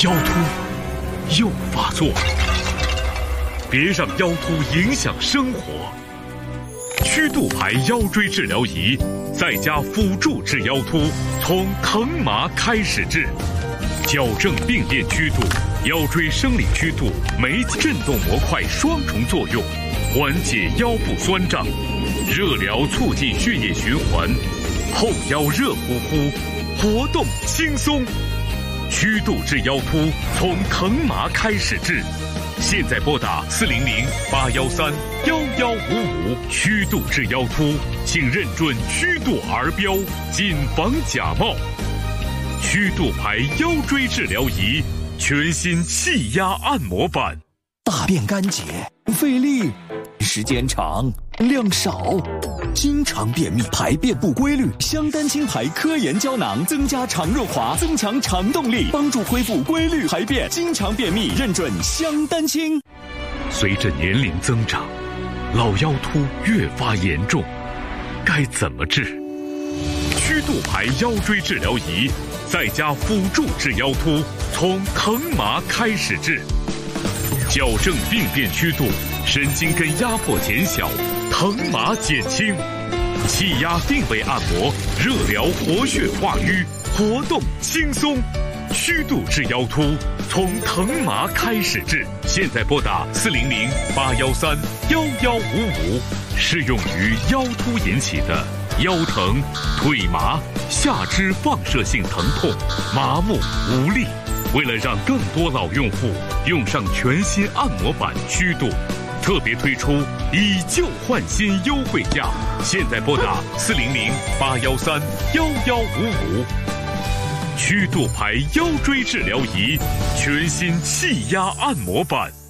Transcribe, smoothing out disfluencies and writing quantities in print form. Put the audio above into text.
腰突又发作了，别让腰突影响生活。曲度牌腰椎治疗仪在家辅助治腰突，从疼麻开始治，矫正病变曲度、腰椎生理曲度、震动模块双重作用，缓解腰部酸胀，热疗促进血液循环，后腰热乎乎，活动轻松。曲度治腰突，从疼麻开始治。现在拨打400-813-1155，曲度治腰突，请认准曲度儿标，谨防假冒。曲度牌腰椎治疗仪，全新气压按摩版。 大便干结，费力，时间长，量少，经常便秘，排便不规律。香丹清牌科研胶囊增加肠润滑，增强肠动力，帮助恢复规律排便。经常便秘，认准香丹清。 随着年龄增长，老腰突越发严重，该怎么治？曲度牌腰椎治疗仪在家辅助治腰突，从疼麻开始治，矫正病变曲度，神经根压迫减小，疼麻减轻，气压定位按摩，热疗活血化瘀，活动轻松。曲度治腰突，从疼麻开始治。现在拨打400-813-1155，适用于腰突引起的腰疼、腿麻、下肢放射性疼痛、麻木无力。为了让更多老用户用上全新按摩版曲度，特别推出以旧换新优惠价。现在拨打400-813-1155。曲度牌腰椎治疗仪，全新气压按摩版。